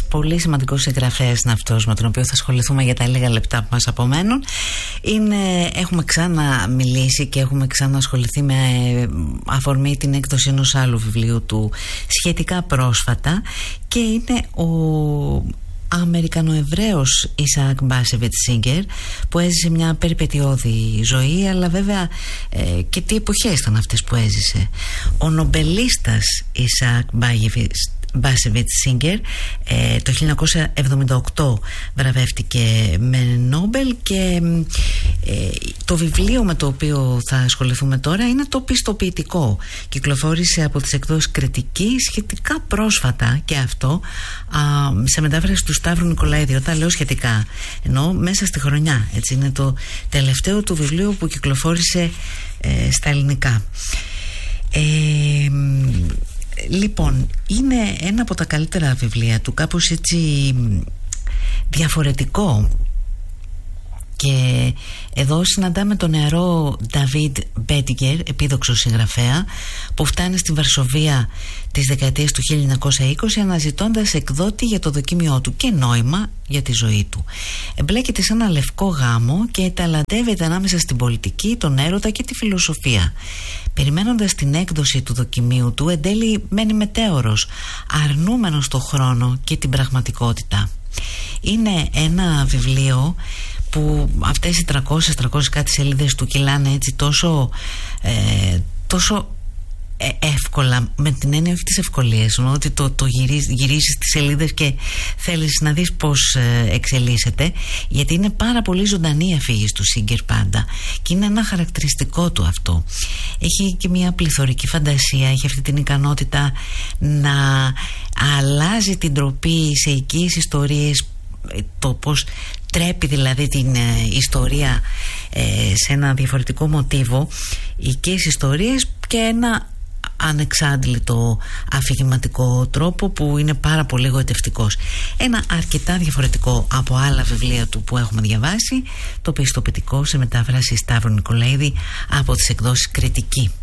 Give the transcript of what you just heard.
πολύ σημαντικός συγγραφέας είναι αυτός με τον οποίο θα ασχοληθούμε για τα λίγα λεπτά που μας απομένουν. Έχουμε ξαναμιλήσει και έχουμε ξανασχοληθεί με αφορμή την έκδοση ενός άλλου βιβλίου του σχετικά πρόσφατα, και είναι ο Αμερικανοεβραίος Ισαάκ Μπάσεβιτς Σίγκερ, που έζησε μια περιπετειώδη ζωή, αλλά βέβαια και τι εποχές ήταν αυτές που έζησε. Ο νομπελίστας Ισαάκ Μπάσεβιτς Σίγκερ το 1978 βραβεύτηκε με Νόμπελ, και το βιβλίο με το οποίο θα ασχοληθούμε τώρα είναι το πιστοποιητικό. Κυκλοφόρησε από τις εκδόσεις Κριτική σχετικά πρόσφατα, και αυτό σε μετάφραση του Σταύρου Νικολαίδη. Όταν λέω σχετικά, εννοώ μέσα στη χρονιά. Έτσι, είναι το τελευταίο του βιβλίο που κυκλοφόρησε στα ελληνικά. Λοιπόν, είναι ένα από τα καλύτερα βιβλία του, κάπως έτσι διαφορετικό. Και εδώ συναντάμε τον νεαρό Νταβίντ Μπέντιγκερ, επίδοξο συγγραφέα, που φτάνει στη Βαρσοβία της δεκαετίας του 1920 αναζητώντας εκδότη για το δοκίμιό του και νόημα για τη ζωή του. Εμπλέκεται σε ένα λευκό γάμο και ταλαντεύεται ανάμεσα στην πολιτική, τον έρωτα και τη φιλοσοφία. Περιμένοντας την έκδοση του δοκιμίου του, εν τέλει μένει μετέωρος, αρνούμενος το χρόνο και την πραγματικότητα. Είναι ένα βιβλίο που αυτές οι 300 κάτι σελίδες του κυλάνε έτσι τόσο εύκολα, με την έννοια όχι τις ευκολίες, ότι το γυρίσεις τις σελίδες και θέλεις να δεις πως εξελίσσεται, γιατί είναι πάρα πολύ ζωντανή η αφήγηση του Σίγκερ πάντα, και είναι ένα χαρακτηριστικό του αυτό. Έχει και μια πληθωρική φαντασία, έχει αυτή την ικανότητα να αλλάζει την τροπή σε οικίες ιστορίες, το πως τρέπει δηλαδή την ιστορία σε ένα διαφορετικό μοτίβο, οικίες ιστορίες, και ένα ανεξάντλητο αφηγηματικό τρόπο που είναι πάρα πολύ γοητευτικός. Ένα αρκετά διαφορετικό από άλλα βιβλία του που έχουμε διαβάσει, το πιστοποιητικό, σε μετάφραση Σταύρου Νικολαίδη από τις εκδόσεις Κριτική.